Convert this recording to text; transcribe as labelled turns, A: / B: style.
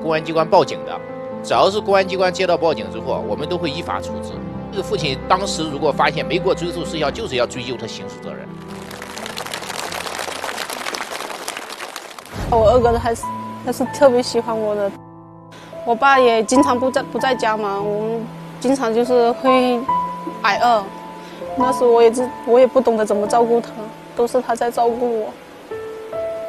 A: 公安机关报警的。只要是公安机关接到报警之后，我们都会依法处置。这个父亲当时如果发现没过追诉时效，就是要追究他刑事责任。
B: 我二哥还是特别喜欢我的，我爸也经常不在家嘛，我们经常就是会挨饿。那时候我也不懂得怎么照顾他，都是他在照顾我。